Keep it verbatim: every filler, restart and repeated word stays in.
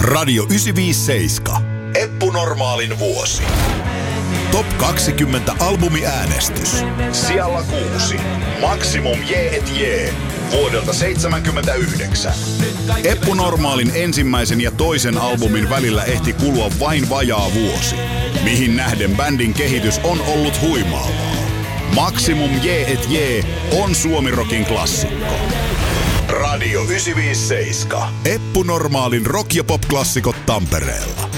Radio yhdeksänsataaviisikymmentäseitsemän. Eppu Normaalin vuosi. Top kaksikymmentä albumiäänestys. Sijalla kuusi. Maximum J et J. Vuodelta seitsemänkymmentäyhdeksän. Eppu Normaalin ensimmäisen ja toisen albumin välillä ehti kulua vain vajaa vuosi, mihin nähden bändin kehitys on ollut huimaavaa. Maximum J et J on Suomi-rokin klassikko. Radio yhdeksänsataaviisikymmentäseitsemän. Eppu Normaalin rock- ja pop-klassikot Tampereella.